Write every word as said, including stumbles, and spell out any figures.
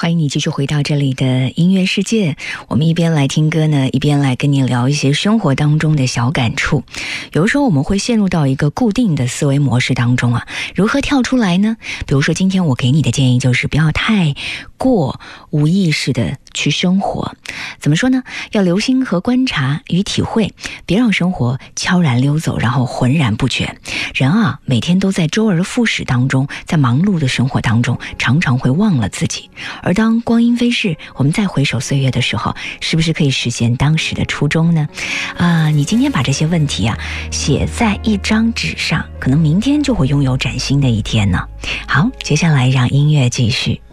欢迎你继续回到这里的音乐世界，我们一边来听歌呢，一边来跟你聊一些生活当中的小感触。有的时候我们会陷入到一个固定的思维模式当中啊，如何跳出来呢？比如说今天我给你的建议就是不要太过无意识的去生活。怎么说呢？要留心和观察与体会，别让生活悄然溜走，然后浑然不觉。人啊，每天都在周而复始当中，在忙碌的生活当中，常常会忘了自己。而当光阴飞逝，我们再回首岁月的时候，是不是可以实现当时的初衷呢？啊、呃，你今天把这些问题啊写在一张纸上，可能明天就会拥有崭新的一天呢。好，接下来让音乐继续。